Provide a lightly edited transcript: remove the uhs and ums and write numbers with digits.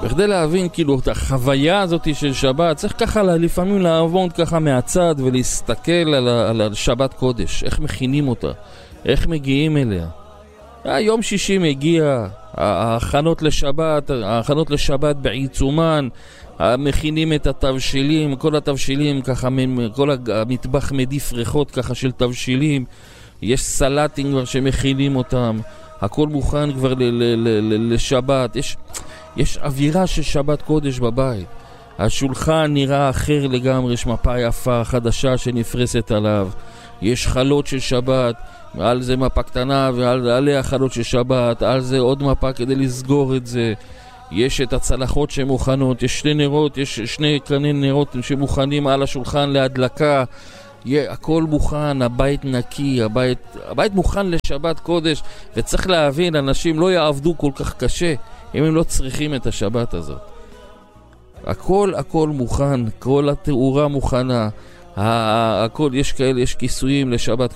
בכדי להבין כאילו את החוויה הזאת של שבת, צריך ככה לפעמים לעבוד ככה מהצד ולהסתכל על שבת קודש, איך מכינים אותה, איך מגיעים אליה. יום שישי מגיע, ההכנות לשבת בעיצומן, מכינים את התבשילים, כל התבשילים ככה, כל המטבח מדיף ריחות ככה של תבשילים, יש סלטים כבר שמכינים אותם, הכל מוכן כבר לשבת, יש אווירה של שבת קודש בבית. השולחן נראה אחר לגמרי, יש מפה יפה חדשה שנפרסת עליו, יש חלות של שבת, על זה מפה קטנה ועליה חלות של שבת, על זה עוד מפה כדי לסגור את זה. יש את הצלחות שמוכנות, יש שני נרות, יש שני קרני נרות שמוכנים על השולחן להדלקה, הכל מוכן, הבית נקי, הבית מוכן לשבת קודש. וצריך להבין, אנשים לא יעבדו כל כך קשה אם הם לא צריכים את השבת הזאת. הכל מוכן, כל התאורה מוכנה, הכל, יש כאלה, יש כיסויים לשבת